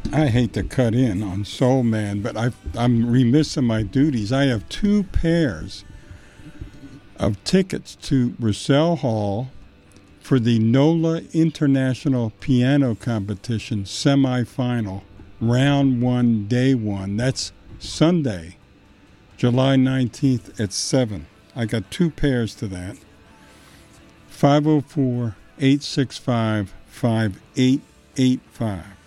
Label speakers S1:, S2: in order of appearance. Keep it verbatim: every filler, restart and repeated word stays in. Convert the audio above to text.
S1: I hate to cut in on Soul Man, but I've, I'm remiss in my duties. I have two pairs of tickets to Russell Hall for the NOLA International Piano Competition semifinal, round one, day one. That's Sunday, July nineteenth at seven. I got two pairs to that. five oh four, eight six five, five eight eight five.